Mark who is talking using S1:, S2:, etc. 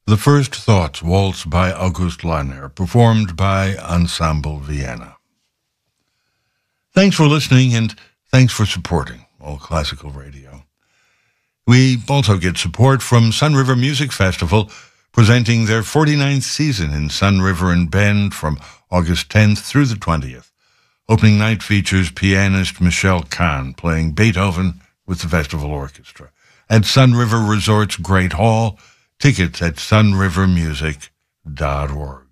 S1: The First Thoughts Waltz by August Lahner, performed by Ensemble Vienna. Thanks for listening, and thanks for supporting All Classical Radio. We also get support from Sun River Music Festival, presenting their 49th season in Sun River and Bend from August 10th through the 20th. Opening night features pianist Michelle Kahn playing Beethoven with the Festival Orchestra at Sun River Resort's Great Hall. Tickets at sunrivermusic.org.